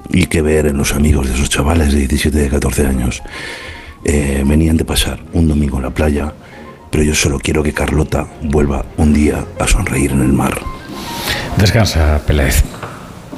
y que ver en los amigos de esos chavales de 17, de 14 años. Venían de pasar un domingo en la playa, pero yo solo quiero que Carlota vuelva un día a sonreír en el mar. Descansa, Peláez.